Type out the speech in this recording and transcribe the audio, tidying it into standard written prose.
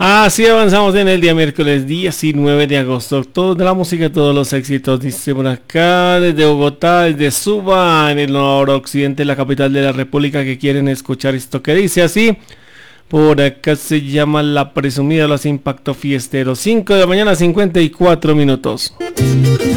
Así avanzamos en el día miércoles 19 de agosto. Toda la música, todos los éxitos, dice por acá, desde Bogotá, desde Suba, en el noroccidente, la capital de la República, que quieren escuchar esto que dice así. Por acá se llama La Presumida, los Impacto Fiesteros. 5 de la mañana, 54 minutos.